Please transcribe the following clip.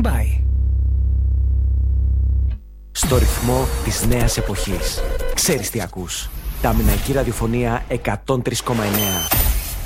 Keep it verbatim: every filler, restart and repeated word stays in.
Bye. Στο ρυθμό της νέας εποχής. Ξέρεις τι ακούς. Τα Μηναϊκή Ραδιοφωνία εκατόν τρία κόμμα εννέα.